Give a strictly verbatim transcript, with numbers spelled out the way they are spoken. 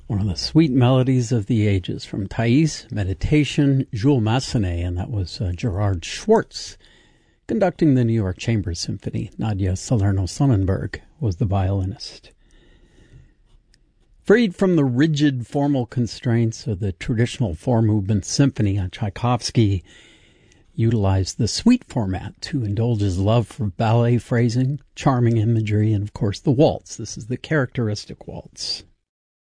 One of the sweet melodies of the ages from Thais, Meditation, Jules Massenet, and that was uh, Gerard Schwartz conducting the New York Chamber Symphony. Nadia Salerno-Sonnenberg was the violinist. Freed from the rigid formal constraints of the traditional four-movement symphony, Tchaikovsky utilized the suite format to indulge his love for ballet phrasing, charming imagery, and, of course, the waltz. This is the characteristic waltz.